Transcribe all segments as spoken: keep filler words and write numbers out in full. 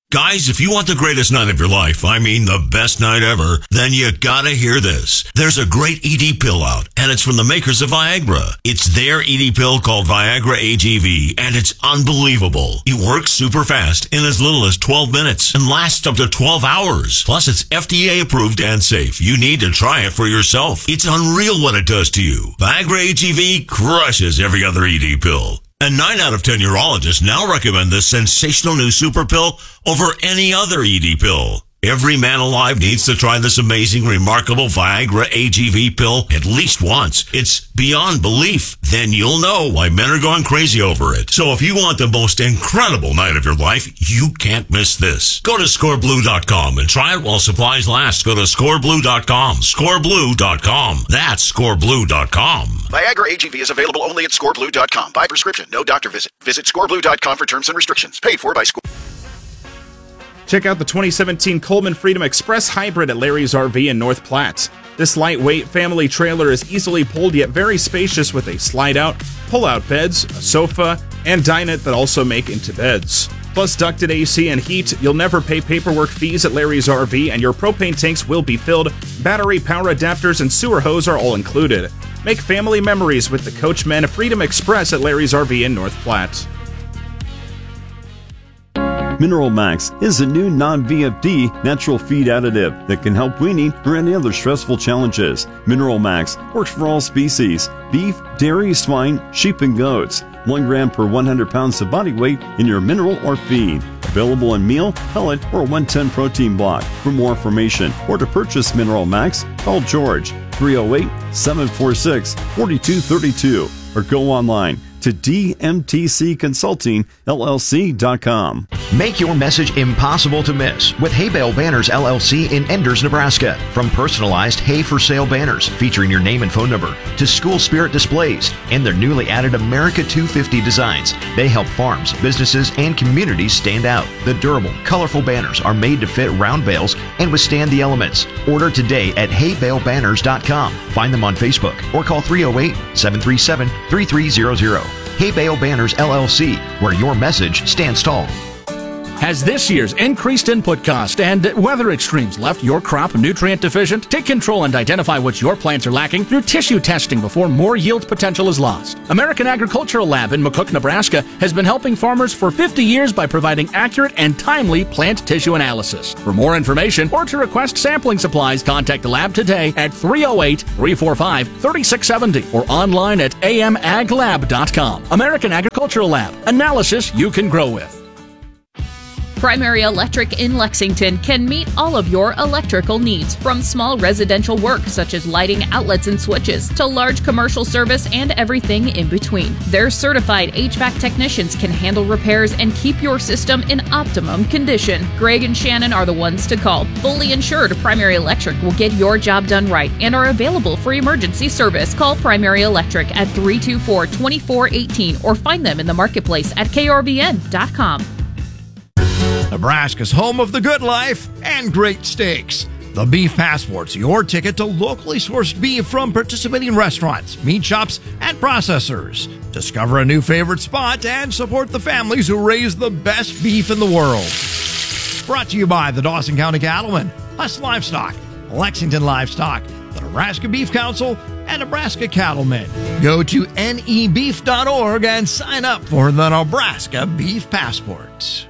Guys, if you want the greatest night of your life, I mean the best night ever, then you gotta hear this. There's a great E D pill out, and it's from the makers of Viagra. It's their E D pill called Viagra A G V, and it's unbelievable. It works super fast in as little as twelve minutes and lasts up to twelve hours. Plus, it's F D A approved and safe. You need to try it for yourself. It's unreal what it does to you. Viagra A G V crushes every other E D pill. And nine out of ten urologists now recommend this sensational new super pill over any other E D pill. Every man alive needs to try this amazing, remarkable Viagra A G V pill at least once. It's beyond belief. Then you'll know why men are going crazy over it. So if you want the most incredible night of your life, you can't miss this. Go to score blue dot com and try it while supplies last. Go to score blue dot com. score blue dot com. That's score blue dot com. Viagra A G V is available only at score blue dot com. By prescription, no doctor visit. Visit score blue dot com for terms and restrictions. Paid for by Score. Check out the twenty seventeen Coleman Freedom Express Hybrid at Larry's R V in North Platte. This lightweight family trailer is easily pulled yet very spacious with a slide-out, pull-out beds, a sofa, and dinette that also make into beds. Plus ducted A C and heat, you'll never pay paperwork fees at Larry's R V, and your propane tanks will be filled. Battery, power adapters, and sewer hose are all included. Make family memories with the Coachmen Freedom Express at Larry's R V in North Platte. Mineral Max is a new non-V F D natural feed additive that can help weaning or any other stressful challenges. Mineral Max works for all species: beef, dairy, swine, sheep, and goats. One gram per one hundred pounds of body weight in your mineral or feed. Available in meal, pellet, or one ten protein block. For more information or to purchase Mineral Max, call George three oh eight, seven four six, four two three two or go online to D M T C Consulting L L C dot com. Make your message impossible to miss with Hay Bale Banners L L C in Enders, Nebraska. From personalized hay for sale banners featuring your name and phone number to school spirit displays and their newly added America two fifty designs, they help farms, businesses, and communities stand out. The durable, colorful banners are made to fit round bales and withstand the elements. Order today at hay bale banners dot com. Find them on Facebook or call three oh eight, seven three seven, three three zero zero. Hay Bale Banners L L C, where your message stands tall. Has this year's increased input cost and weather extremes left your crop nutrient deficient? Take control and identify what your plants are lacking through tissue testing before more yield potential is lost. American Agricultural Lab in McCook, Nebraska has been helping farmers for fifty years by providing accurate and timely plant tissue analysis. For more information or to request sampling supplies, contact the lab today at three oh eight, three four five, three six seven zero or online at a m ag lab dot com. American Agricultural Lab. Analysis you can grow with. Primary Electric in Lexington can meet all of your electrical needs, from small residential work such as lighting, outlets, and switches, to large commercial service and everything in between. Their certified H V A C technicians can handle repairs and keep your system in optimum condition. Greg and Shannon are the ones to call. Fully insured, Primary Electric will get your job done right and are available for emergency service. Call Primary Electric at three two four, two four one eight or find them in the marketplace at K R V N dot com. Nebraska's home of the good life and great steaks. The Beef Passport's your ticket to locally sourced beef from participating restaurants, meat shops, and processors. Discover a new favorite spot and support the families who raise the best beef in the world. Brought to you by the Dawson County Cattlemen, Huss Livestock, Lexington Livestock, the Nebraska Beef Council, and Nebraska Cattlemen. Go to N E beef dot org and sign up for the Nebraska Beef Passport.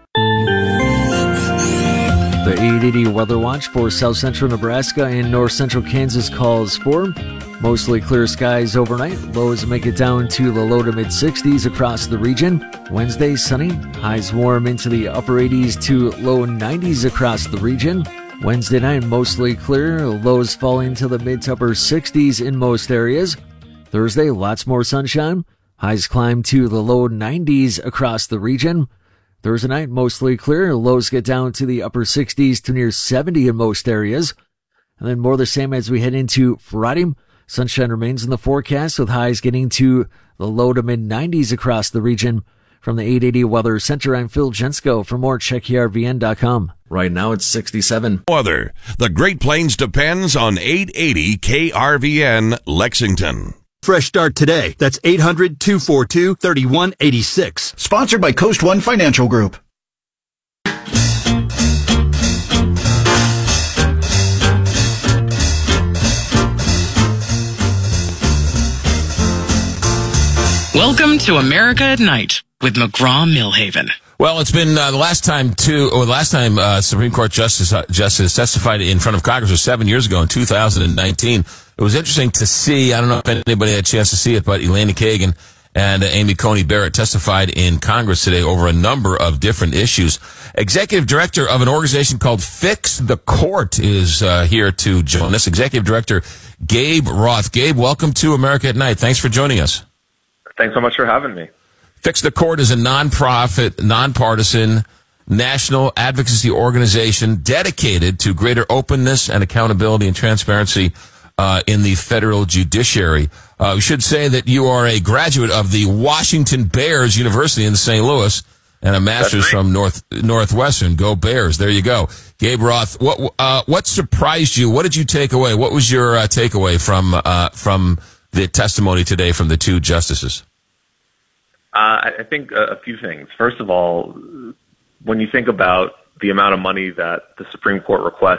The eight eighty Weather Watch for south central Nebraska and north central Kansas calls for mostly clear skies overnight. Lows make it down to the low to mid sixties across the region. Wednesday, sunny. Highs warm into the upper eighties to low nineties across the region. Wednesday night, mostly clear. Lows falling to the mid to upper sixties in most areas. Thursday, lots more sunshine. Highs climb to the low nineties across the region. Thursday night, mostly clear. Lows get down to the upper sixties to near seventy in most areas. And then more the same as we head into Friday. Sunshine remains in the forecast with highs getting to the low to mid nineties across the region. From the eight eighty Weather Center, I'm Phil Jensko. For more, check K R V N dot com. Right now it's sixty-seven. Weather. The Great Plains depends on eight eighty K R V N Lexington. Fresh Start today. That's eight hundred, two four two, three one eight six. Sponsored by Coast One Financial Group. Welcome to America at Night with McGraw-Millhaven. Well, it's been uh, the last time two, or the last time uh, Supreme Court Justice uh, Justice testified in front of Congress was seven years ago in two thousand nineteen. It was interesting to see. I don't know if anybody had a chance to see it, but Elena Kagan and uh, Amy Coney Barrett testified in Congress today over a number of different issues. Executive Director of an organization called Fix the Court is uh, here to join us. Executive Director Gabe Roth. Gabe, welcome to America at Night. Thanks for joining us. Thanks so much for having me. Fix the Court is a nonprofit, nonpartisan, national advocacy organization dedicated to greater openness and accountability and transparency uh, in the federal judiciary. Uh, we should say that you are a graduate of the Washington Bears University in Saint Louis and a master's right. from North Northwestern. Go Bears! There you go, Gabe Roth. What uh, what surprised you? What did you take away? What was your uh, takeaway from uh, from the testimony today from the two justices? Uh, I think a few things. First of all, when you think about the amount of money that the Supreme Court requests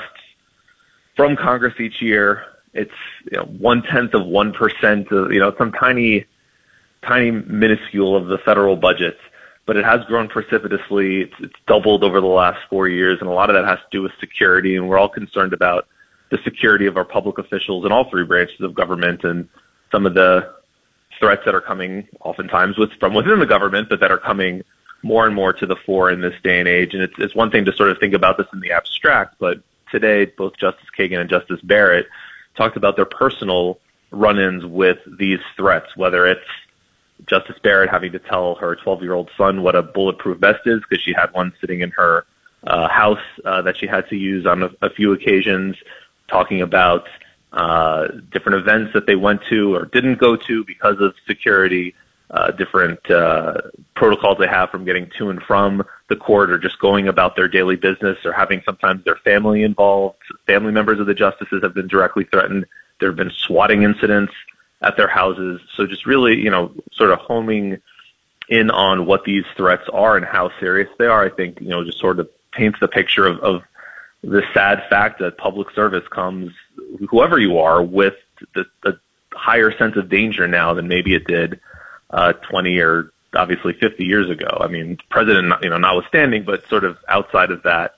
from Congress each year, it's you know, one-tenth of one percent, of, you know, some tiny, tiny minuscule of the federal budget, but it has grown precipitously. It's, it's doubled over the last four years, and a lot of that has to do with security, and we're all concerned about the security of our public officials in all three branches of government and some of the threats that are coming oftentimes with, from within the government, but that are coming more and more to the fore in this day and age. And it's, it's one thing to sort of think about this in the abstract, but today both Justice Kagan and Justice Barrett talked about their personal run-ins with these threats, whether it's Justice Barrett having to tell her twelve-year-old son what a bulletproof vest is because she had one sitting in her uh, house uh, that she had to use on a, a few occasions, talking about uh, different events that they went to or didn't go to because of security, uh, different uh, protocols they have from getting to and from the court or just going about their daily business or having sometimes their family involved. Family members of the justices have been directly threatened. There have been swatting incidents at their houses. So just really, you know, sort of homing in on what these threats are and how serious they are, I think, you know, just sort of paints the picture of, of the sad fact that public service comes, whoever you are, with the, the higher sense of danger now than maybe it did uh, twenty or obviously fifty years ago. I mean, president, you know, notwithstanding, but sort of outside of that,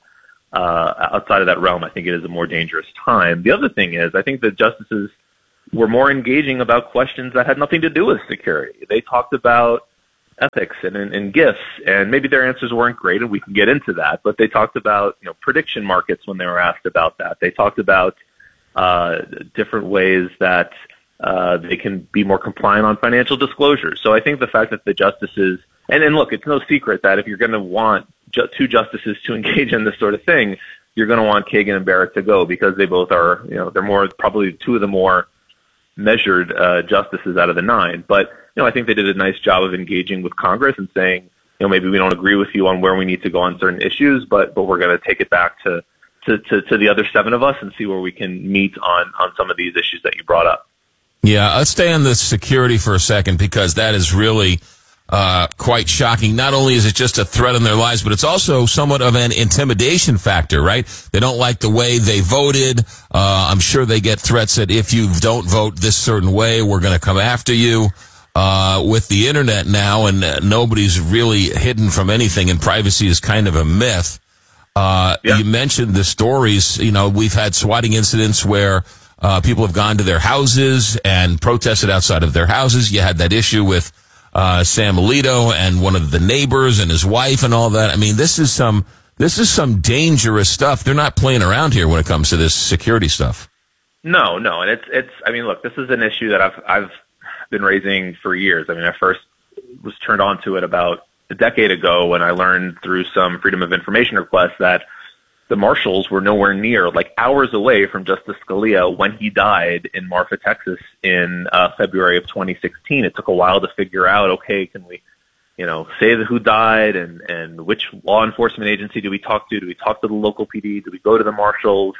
uh, outside of that realm, I think it is a more dangerous time. The other thing is, I think the justices were more engaging about questions that had nothing to do with security. They talked about ethics and, and, and gifts, and maybe their answers weren't great, and we can get into that, but they talked about, you know, prediction markets when they were asked about that. They talked about uh, different ways that uh, they can be more compliant on financial disclosures. So I think the fact that the justices, and, and look, it's no secret that if you're going to want ju- two justices to engage in this sort of thing, you're going to want Kagan and Barrett to go because they both are, you know, they're more, probably two of the more measured uh, justices out of the nine. But you know, I think they did a nice job of engaging with Congress and saying, you know, maybe we don't agree with you on where we need to go on certain issues, but but we're going to take it back to, to, to, to the other seven of us and see where we can meet on, on some of these issues that you brought up. Yeah, let's stay on the security for a second because that is really uh, quite shocking. Not only is it just a threat on their lives, but it's also somewhat of an intimidation factor, right? They don't like the way they voted. Uh, I'm sure they get threats that if you don't vote this certain way, we're going to come after you. Uh, with the internet now, and uh, nobody's really hidden from anything, and privacy is kind of a myth. Uh, yeah. You mentioned the stories. You know, we've had swatting incidents where uh, people have gone to their houses and protested outside of their houses. You had that issue with uh, Sam Alito and one of the neighbors and his wife and all that. I mean, this is some this is some dangerous stuff. They're not playing around here when it comes to this security stuff. No, no, and it's it's. I mean, look, this is an issue that I've I've. been raising for years. I mean, I first was turned on to it about a decade ago when I learned through some Freedom of Information requests that the marshals were nowhere near, like hours away from Justice Scalia when he died in Marfa, Texas in uh, February of twenty sixteen. It took a while to figure out, okay, can we, you know, say who died and, and which law enforcement agency do we talk to? Do we talk to the local P D? Do we go to the marshals?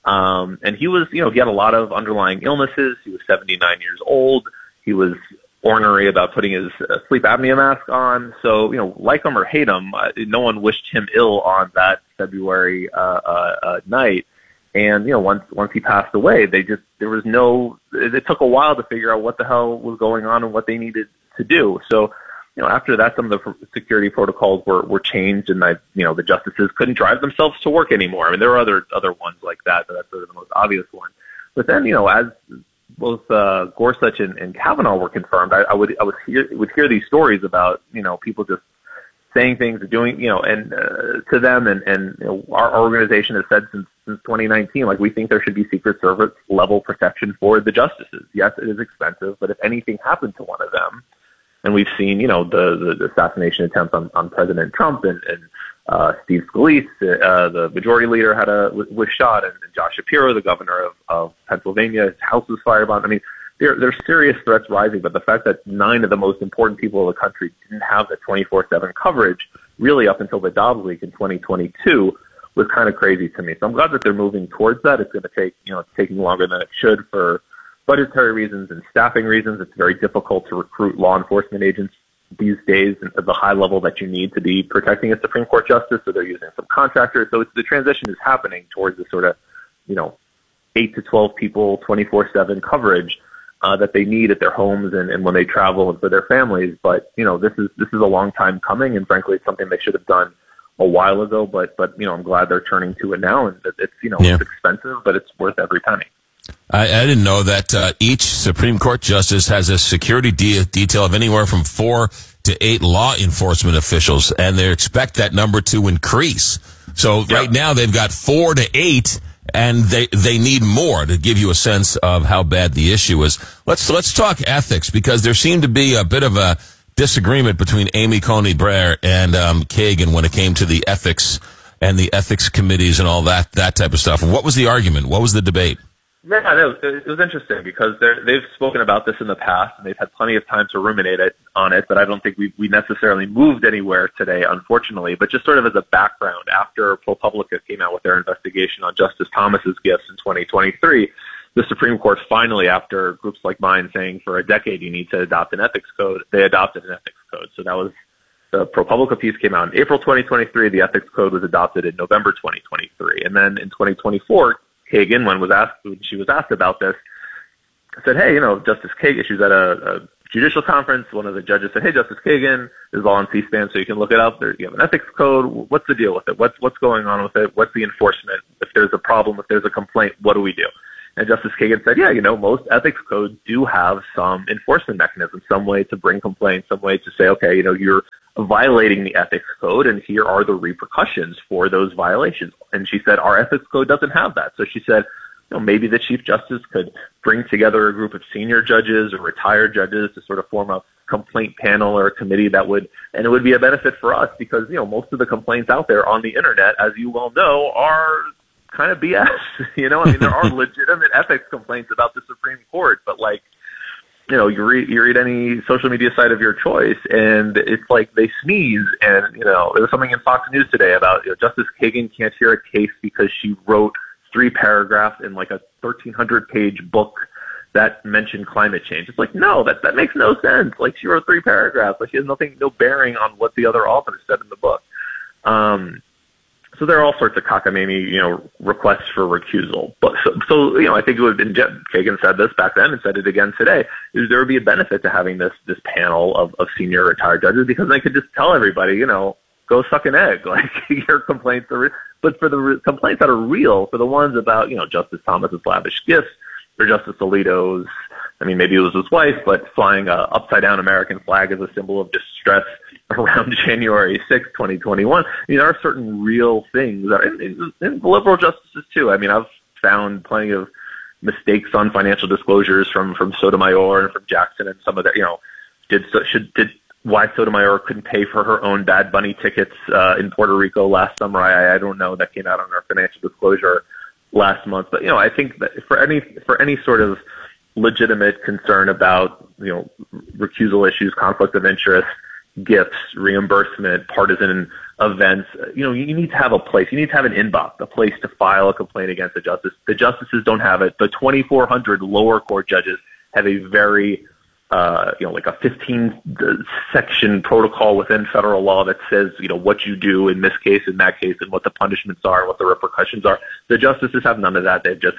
Um, and he was, you know, he had a lot of underlying illnesses. He was seventy-nine years old. He was ornery about putting his uh, sleep apnea mask on. So, you know, like him or hate him, uh, no one wished him ill on that February uh, uh, uh, night. And, you know, once once he passed away, they just, there was no, it, it took a while to figure out what the hell was going on and what they needed to do. So, you know, after that, some of the security protocols were, were changed, and I, you know, the justices couldn't drive themselves to work anymore. I mean, there were other other ones like that, but that's sort of the most obvious one. But then, you know, as both uh, Gorsuch and, and Kavanaugh were confirmed, I, I would I would hear would hear these stories about, you know, people just saying things or doing, you know, and uh, to them, and and you know, our, our organization has said since since twenty nineteen, like, we think there should be Secret Service level protection for the justices. Yes, it is expensive, but if anything happened to one of them, and we've seen, you know, the, the assassination attempt on, on President Trump, and, and uh, Steve Scalise, uh, the majority leader, had a was shot, and, and Josh Shapiro, the governor of, of Pennsylvania, his house was firebombed. I mean, there there's serious threats rising, but the fact that nine of the most important people in the country didn't have the twenty-four seven coverage really up until the Dobbs leak in twenty twenty-two was kind of crazy to me. So I'm glad that they're moving towards that. It's going to take, you know, it's taking longer than it should for budgetary reasons and staffing reasons. It's very difficult to recruit law enforcement agents these days at the high level that you need to be protecting a Supreme Court justice, so they're using some contractors. So it's, the transition is happening towards this sort of, you know, eight to twelve people, twenty-four seven coverage uh, that they need at their homes and, and when they travel and for their families. But, you know, this is this is a long time coming, and frankly, it's something they should have done a while ago. But, but you know, I'm glad they're turning to it now, and it's, you know, yeah. it's expensive, but it's worth every penny. I, I didn't know that uh, each Supreme Court justice has a security de- detail of anywhere from four to eight law enforcement officials, and they expect that number to increase. So yeah. right now they've got four to eight, and they they need more to give you a sense of how bad the issue is. Let's let's talk ethics, because there seemed to be a bit of a disagreement between Amy Coney Barrett and um, Kagan when it came to the ethics and the ethics committees and all that that type of stuff. What was the argument? What was the debate? Yeah, no, it was interesting because they've spoken about this in the past, and they've had plenty of time to ruminate it, on it, but I don't think we, we necessarily moved anywhere today, unfortunately. But just sort of as a background, after ProPublica came out with their investigation on Justice Thomas's gifts in twenty twenty-three, the Supreme Court finally, after groups like mine saying for a decade you need to adopt an ethics code, they adopted an ethics code. So that was the ProPublica piece came out in April twenty twenty-three. The ethics code was adopted in November twenty twenty-three. And then in twenty twenty-four, Kagan, when was asked, when she was asked about this, said, hey, you know, Justice Kagan, she was at a, a judicial conference. One of the judges said, hey, Justice Kagan, this is all on C-SPAN, so you can look it up. There, you have an ethics code. What's the deal with it? What's, what's going on with it? What's the enforcement? If there's a problem, if there's a complaint, what do we do? And Justice Kagan said, yeah, you know, most ethics codes do have some enforcement mechanism, some way to bring complaints, some way to say, okay, you know, you're violating the ethics code, and here are the repercussions for those violations. And she said, our ethics code doesn't have that. So she said, you know, maybe the Chief Justice could bring together a group of senior judges or retired judges to sort of form a complaint panel or a committee that would, and it would be a benefit for us because, you know, most of the complaints out there on the internet, as you well know, are kind of B S. You know, I mean, there are legitimate ethics complaints about the Supreme Court, but like, you know, you read, you read any social media site of your choice, and it's like they sneeze. And, you know, there was something in Fox News today about, you know, Justice Kagan can't hear a case because she wrote three paragraphs in like a thirteen hundred page book that mentioned climate change. It's like, no, that that makes no sense. Like, she wrote three paragraphs. Like, she has nothing, no bearing on what the other authors said in the book. Um, So there are all sorts of cockamamie, you know, requests for recusal. But so, so, you know, I think it would have been, Kagan said this back then and said it again today, is there would be a benefit to having this this panel of, of senior retired judges because they could just tell everybody, you know, go suck an egg. Like, your complaints are, but for the re- complaints that are real, for the ones about, you know, Justice Thomas's lavish gifts, or Justice Alito's, I mean, maybe it was his wife, but flying a upside down American flag as a symbol of distress around January sixth, twenty twenty-one. I mean, there are certain real things that, and, and, and liberal justices too. I mean, I've found plenty of mistakes on financial disclosures from, from Sotomayor and from Jackson and some of that, you know, did, should, did, why Sotomayor couldn't pay for her own Bad Bunny tickets, uh, in Puerto Rico last summer. I, I don't know. That came out on our financial disclosure last month. But, you know, I think that for any, for any sort of legitimate concern about, you know, recusal issues, conflict of interest, gifts, reimbursement, partisan events, you know, you need to have a place. You need to have an inbox, a place to file a complaint against the justice. The justices don't have it. The twenty-four hundred lower court judges have a very, uh, you know, like a fifteen section protocol within federal law that says, you know, what you do in this case, in that case, and what the punishments are, what the repercussions are. The justices have none of that. They've just got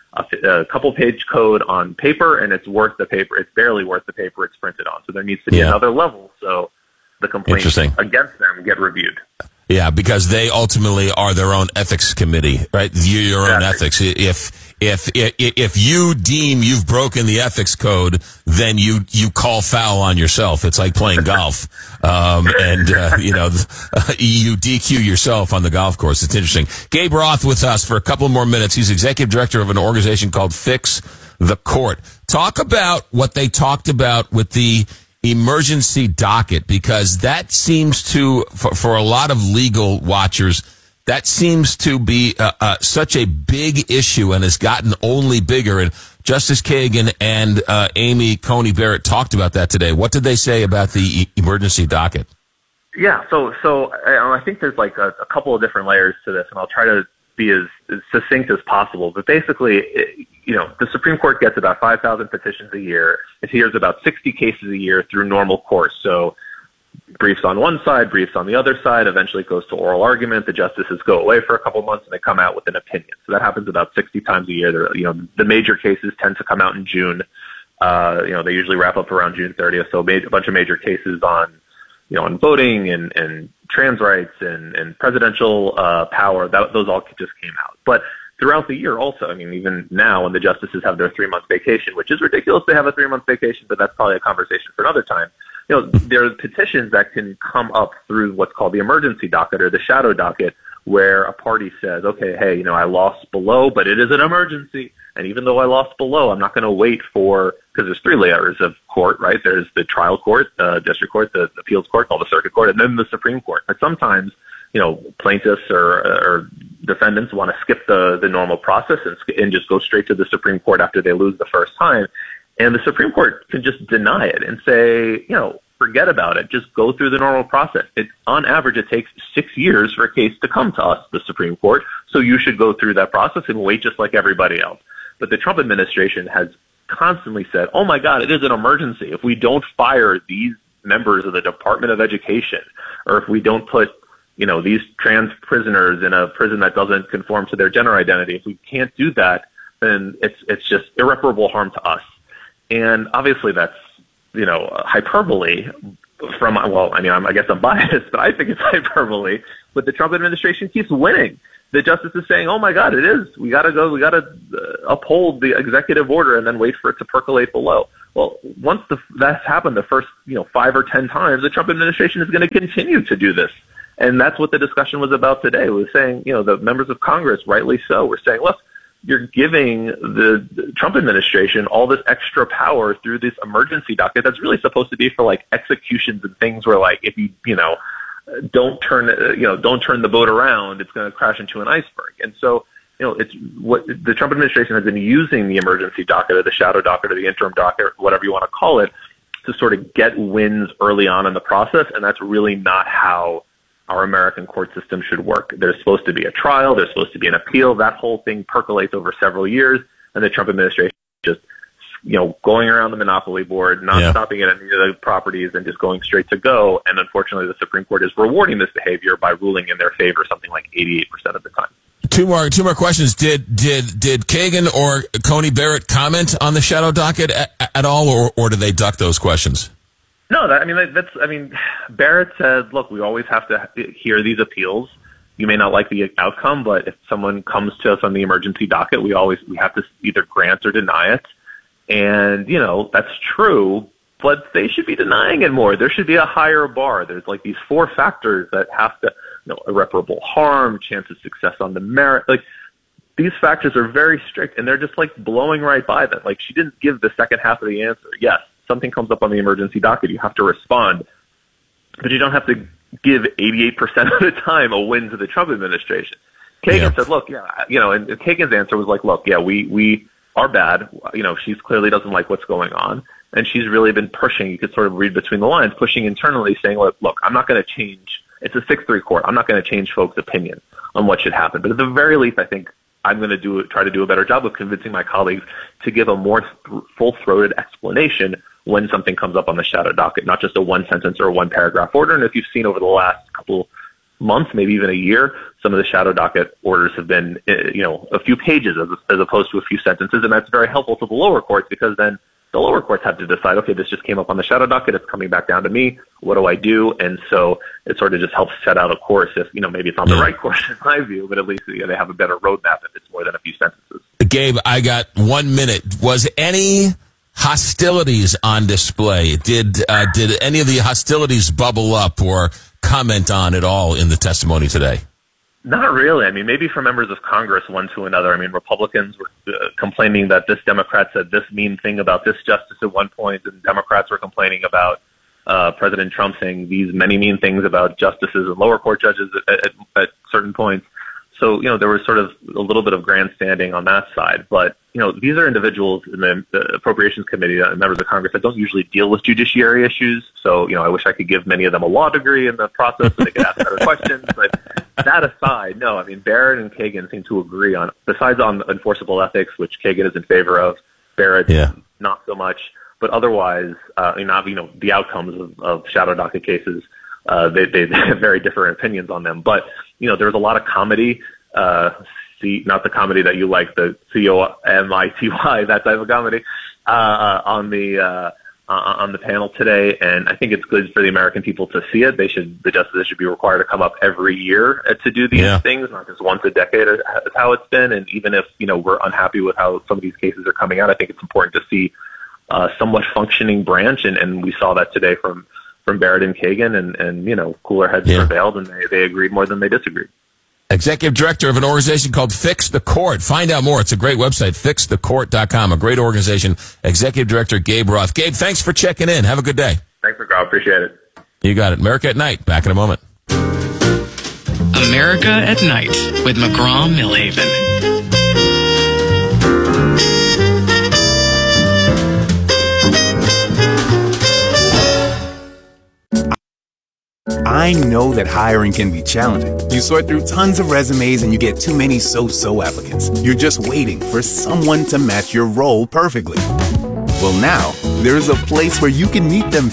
a, a couple page code on paper, and it's worth the paper. It's barely worth the paper it's printed on. So there needs to be Yeah. another level so the complaints against them get reviewed. Yeah, because they ultimately are their own ethics committee, right? You're your own ethics. If, if, if, if you deem you've broken the ethics code, then you, you call foul on yourself. It's like playing golf. Um, and, uh, you know, you D Q yourself on the golf course. It's interesting. Gabe Roth with us for a couple more minutes. He's executive director of an organization called Fix the Court. Talk about what they talked about with the emergency docket, because that seems to, for, for a lot of legal watchers, that seems to be uh, uh, such a big issue and has gotten only bigger. And Justice Kagan and uh, Amy Coney Barrett talked about that today. What did they say about the e- emergency docket? Yeah, so so I, I think there's like a, a couple of different layers to this, and I'll try to be as, as succinct as possible. But basically, it, you know, the Supreme Court gets about five thousand petitions a year. It hears about sixty cases a year through normal course. So briefs on one side, briefs on the other side. Eventually it goes to oral argument. The justices go away for a couple months and they come out with an opinion. So that happens about sixty times a year. They're, you know, the major cases tend to come out in June. Uh, you know, they usually wrap up around June thirtieth. So a bunch of major cases on, you know, on voting and, and trans rights and, and presidential uh, power, that, those all just came out. But throughout the year also, I mean, even now when the justices have their three-month vacation, which is ridiculous to have a three-month vacation, but that's probably a conversation for another time. You know, there are petitions that can come up through what's called the emergency docket or the shadow docket, where a party says, okay, hey, you know, I lost below, but it is an emergency. And even though I lost below, I'm not going to wait for, because there's three layers of court, right? There's the trial court, the district court, the appeals court, called the circuit court, and then the Supreme Court. But sometimes, you know, plaintiffs or, or defendants want to skip the, the normal process and, and just go straight to the Supreme Court after they lose the first time. And the Supreme Court can just deny it and say, you know, forget about it. Just go through the normal process. It, on average, it takes six years for a case to come to us, the Supreme Court. So you should go through that process and wait just like everybody else. But the Trump administration has constantly said, oh, my God, it is an emergency. If we don't fire these members of the Department of Education, or if we don't put, you know, these trans prisoners in a prison that doesn't conform to their gender identity, if we can't do that, then it's it's just irreparable harm to us. And obviously that's, you know, hyperbole from, well, I mean, I'm, I guess I'm biased, but I think it's hyperbole. But the Trump administration keeps winning. The justice is saying, oh, my God, it is. We got to go. We got to uh, uphold the executive order and then wait for it to percolate below. Well, once the, that's happened the first, you know, five or ten times, the Trump administration is going to continue to do this. And that's what the discussion was about today. It was saying, you know, the members of Congress, rightly so, were saying, look, you're giving the, the Trump administration all this extra power through this emergency docket that's really supposed to be for like executions and things where, like, if you, you know, don't turn, you know, don't turn the boat around, it's going to crash into an iceberg. And so, you know, it's what the Trump administration has been using the emergency docket or the shadow docket or the interim docket, whatever you want to call it, to sort of get wins early on in the process. And that's really not how our American court system should work. There's supposed to be a trial. There's supposed to be an appeal. That whole thing percolates over several years. And the Trump administration just, you know, going around the monopoly board, not yeah. stopping at any of the properties and just going straight to go. And unfortunately, the Supreme Court is rewarding this behavior by ruling in their favor something like eighty-eight percent of the time. Two more, two more questions. Did, did, did Kagan or Coney Barrett comment on the shadow docket at, at all, or, or did they duck those questions? No, that, I mean, that's, I mean, Barrett said, look, we always have to hear these appeals. You may not like the outcome, but if someone comes to us on the emergency docket, we always, we have to either grant or deny it. And, you know, that's true, but they should be denying it more. There should be a higher bar. There's like these four factors that have to, you know, irreparable harm, chance of success on the merit. Like, these factors are very strict, and they're just like blowing right by them. Like, she didn't give the second half of the answer. Yes, something comes up on the emergency docket, you have to respond, but you don't have to give eighty-eight percent of the time a win to the Trump administration. Kagan yeah. said, look, yeah, you know, and Kagan's answer was like, look, yeah, we, we are bad. You know, she clearly doesn't like what's going on. And she's really been pushing, you could sort of read between the lines, pushing internally, saying, look, look, I'm not going to change. It's a six three court. I'm not going to change folks' opinion on what should happen. But at the very least, I think I'm going to do try to do a better job of convincing my colleagues to give a more th- full-throated explanation when something comes up on the shadow docket, not just a one sentence or a one paragraph order. And if you've seen over the last couple month, maybe even a year, some of the shadow docket orders have been, you know, a few pages as, as opposed to a few sentences. And that's very helpful to the lower courts because then the lower courts have to decide, okay, this just came up on the shadow docket. It's coming back down to me. What do I do? And so it sort of just helps set out a course if, you know, maybe it's on the right course in my view, but at least you know, they have a better roadmap if it's more than a few sentences. Gabe, I got one minute. Was any hostilities on display? Did uh, did any of the hostilities bubble up or comment on at all in the testimony today? Not really. I mean, maybe for members of Congress, one to another. I mean, Republicans were uh, complaining that this Democrat said this mean thing about this justice at one point, and Democrats were complaining about uh, President Trump saying these many mean things about justices and lower court judges at, at, at certain points. So, you know, there was sort of a little bit of grandstanding on that side. But, you know, these are individuals in the, the Appropriations Committee, uh, members of Congress that don't usually deal with judiciary issues. So, you know, I wish I could give many of them a law degree in the process so they could ask better questions. But that aside, no, I mean, Barrett and Kagan seem to agree on, besides on enforceable ethics, which Kagan is in favor of, Barrett yeah. not so much. But otherwise, uh, you know, you know, the outcomes of, of shadow docket cases, uh, they, they have very different opinions on them. But, you know, there's a lot of comedy, uh, C, not the comedy that you like, the C O M I T Y, that type of comedy, uh, uh, on the, uh, uh, on the panel today. And I think it's good for the American people to see it. They should, the justices should be required to come up every year to do these yeah. things, not just once a decade is how it's been. And even if, you know, we're unhappy with how some of these cases are coming out, I think it's important to see a somewhat functioning branch. And, and we saw that today from, from Barrett and Kagan, and, and, you know, cooler heads yeah. prevailed, and they, they agreed more than they disagreed. Executive director of an organization called Fix the Court. Find out more. It's a great website, fix the court dot com. A great organization. Executive Director Gabe Roth. Gabe, thanks for checking in. Have a good day. Thanks for calling. Appreciate it. You got it. America at Night. Back in a moment. America at Night with McGraw-Milhaven. I know that hiring can be challenging. You sort through tons of resumes and you get too many so-so applicants. You're just waiting for someone to match your role perfectly. Well, now, there's a place where you can meet them